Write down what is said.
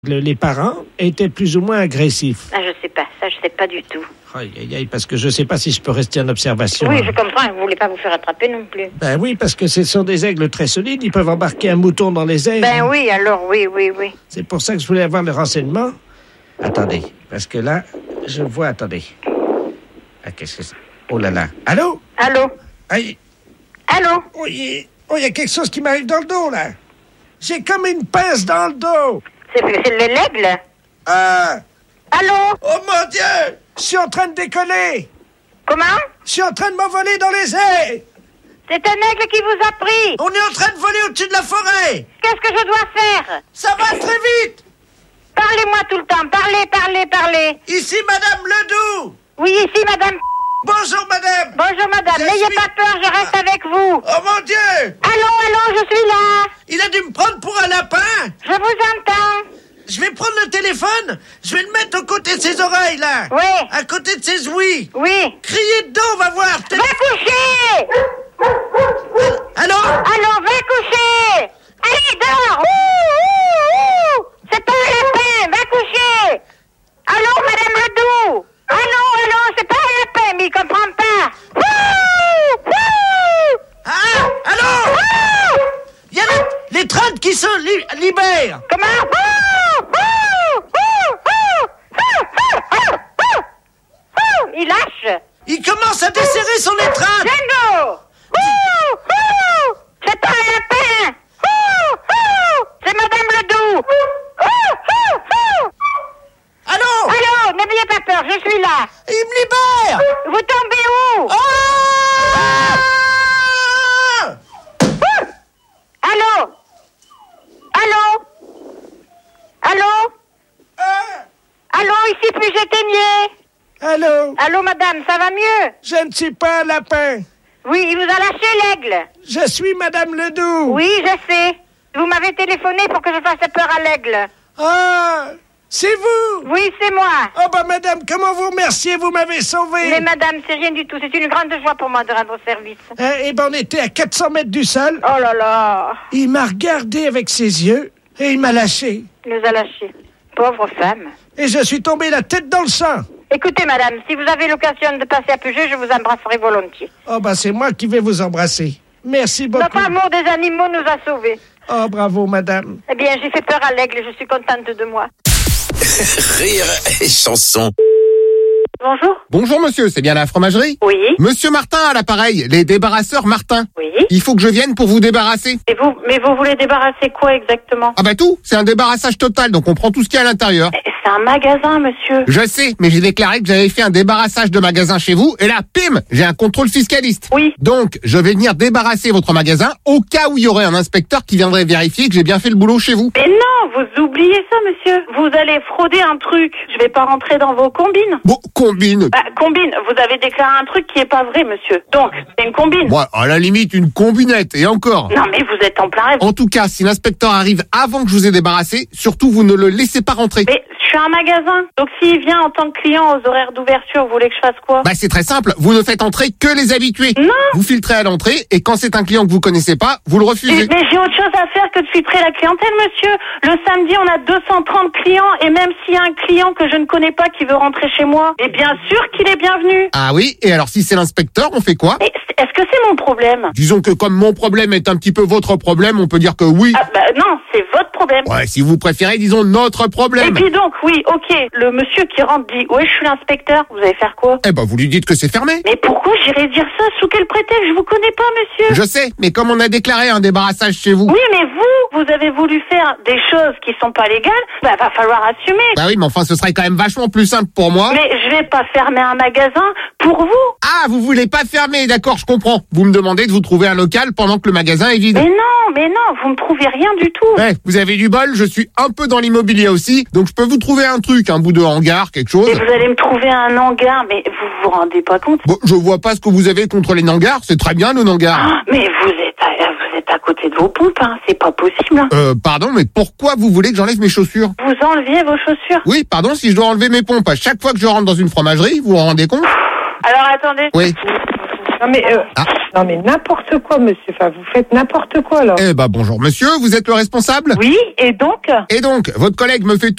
Les parents étaient plus ou moins agressifs. Ah, je sais pas, ça je sais pas du tout. Aïe, aïe, aïe, parce que je sais pas si je peux rester en observation. Oui, je comprends, vous voulez pas vous faire attraper non plus. Ben oui, parce que ce sont des aigles très solides, ils peuvent embarquer un mouton dans les airs. Ben oui, alors oui. C'est pour ça que je voulais avoir le renseignement. Attendez, parce que là, je vois, attendez. Ah, qu'est-ce que c'est? Oh là là. Allô? Allô? Aïe. Allô? Oh, il y a quelque chose qui m'arrive dans le dos, là. J'ai comme une pince dans le dos. C'est l'aigle? Allô? Oh mon Dieu! Je suis en train de décoller! Comment? Je suis en train de m'envoler dans les airs! C'est un aigle qui vous a pris! On est en train de voler au-dessus de la forêt! Qu'est-ce que je dois faire? Ça va très vite! Parlez-moi tout le temps, parlez! Ici Madame Ledoux! Oui, ici madame... Bonjour Madame! Bonjour madame, n'ayez pas peur, je reste avec vous! Oh mon Dieu! Allô, je suis là! Il a dû me prendre pour un lapin! Je vous entends! Je vais prendre le téléphone, je vais le mettre aux côtés de ses oreilles, là! Oui! À côté de ses ouïes! Oui! Criez dedans, on va voir! Va coucher! Allô? Allô, va coucher! Allez, dehors! Ouh! C'est pas un lapin, va coucher! Allô, madame Ledoux! Allô, c'est pas un lapin, mais il comprend pas! Ouh! Ah! Allô? Il y a les trains qui se libèrent! Comment? Il lâche! Il commence à desserrer son étreinte! Django! C'est pas un lapin! C'est madame Ledoux! Allô, n'ayez pas peur, je suis là! Il me libère! Vous tombez où? Allô, ici puis j'éteignais. Allô, madame, ça va mieux? Je ne suis pas un lapin. Oui, il vous a lâché l'aigle. Je suis Madame Ledoux. Oui, je sais. Vous m'avez téléphoné pour que je fasse peur à l'aigle. Ah, c'est vous? Oui, c'est moi. Oh, madame, comment vous remercier? Vous m'avez sauvé. Mais madame, c'est rien du tout. C'est une grande joie pour moi de rendre service. On était à 400 mètres du sol. Oh là là. Il m'a regardé avec ses yeux et il m'a lâché. Il nous a lâchés. Pauvre femme. Et je suis tombé la tête dans le sang. Écoutez, madame, si vous avez l'occasion de passer à Puget, je vous embrasserai volontiers. Oh, c'est moi qui vais vous embrasser. Merci beaucoup. Notre amour des animaux nous a sauvés. Oh, bravo, madame. Eh bien, j'ai fait peur à l'aigle et je suis contente de moi. Rire et chanson. Bonjour. Bonjour monsieur, c'est bien la fromagerie? Oui. Monsieur Martin à l'appareil, les débarrasseurs Martin. Oui. Il faut que je vienne pour vous débarrasser. Mais vous voulez débarrasser quoi exactement? Ah tout, c'est un débarrassage total, donc on prend tout ce qu'il y a à l'intérieur. C'est un magasin, monsieur. Je sais, mais j'ai déclaré que j'avais fait un débarrassage de magasin chez vous, et là, pim, j'ai un contrôle fiscaliste. Oui. Donc, je vais venir débarrasser votre magasin au cas où il y aurait un inspecteur qui viendrait vérifier que j'ai bien fait le boulot chez vous. Mais non, vous oubliez ça, monsieur. Vous allez frauder un truc. Je vais pas rentrer dans vos combines. Bon, combine. Combine, vous avez déclaré un truc qui est pas vrai, monsieur. Donc, c'est une combine. Moi, à la limite, une combinette, et encore. Non, mais vous êtes en plein rêve. En tout cas, si l'inspecteur arrive avant que je vous ai débarrassé, surtout vous ne le laissez pas rentrer. Mais je suis un magasin. Donc s'il vient en tant que client aux horaires d'ouverture, vous voulez que je fasse quoi? C'est très simple, vous ne faites entrer que les habitués. Non. Vous filtrez à l'entrée, et quand c'est un client que vous connaissez pas, vous le refusez. Mais j'ai autre chose à faire que de filtrer la clientèle, monsieur. Le samedi, on a 230 clients, et même s'il y a un client que je ne connais pas qui veut rentrer chez moi, et bien sûr qu'il est bienvenu. Ah oui, et alors si c'est l'inspecteur, on fait quoi? Mais est-ce que c'est mon problème? Disons que comme mon problème est un petit peu votre problème, on peut dire que oui. Non, c'est votre problème. Ouais, si vous préférez, disons notre problème. Et puis donc, oui, ok, le monsieur qui rentre dit « Ouais, je suis l'inspecteur », vous allez faire quoi? Vous lui dites que c'est fermé. Mais pourquoi j'irais dire ça? Sous quel prétexte? Je vous connais pas, monsieur. Je sais, mais comme on a déclaré un débarrassage chez vous... Oui, mais vous avez voulu faire des choses qui sont pas légales, va falloir assumer. Oui, mais enfin, ce serait quand même vachement plus simple pour moi. Mais je vais pas fermer un magasin pour vous. Ah, vous voulez pas fermer, d'accord, je comprends. Vous me demandez de vous trouver un local pendant que le magasin est vide. Mais non, vous me trouvez rien du tout. Ouais, vous avez du bol, je suis un peu dans l'immobilier aussi, donc je peux vous trouver un truc, un bout de hangar, quelque chose. Et vous allez me trouver un hangar, mais vous vous rendez pas compte? Bon, je vois pas ce que vous avez contre les hangars, c'est très bien nos hangars. Mais vous êtes à côté de vos pompes, hein, c'est pas possible. Pardon, mais pourquoi vous voulez que j'enlève mes chaussures? Vous enleviez vos chaussures? Oui, pardon, si je dois enlever mes pompes à chaque fois que je rentre dans une fromagerie, vous vous rendez compte? Alors attendez. Oui. Non mais n'importe quoi, monsieur. Enfin, vous faites n'importe quoi, là. Eh ben bonjour monsieur, vous êtes le responsable ? Oui, et donc ? Et donc, votre collègue me fait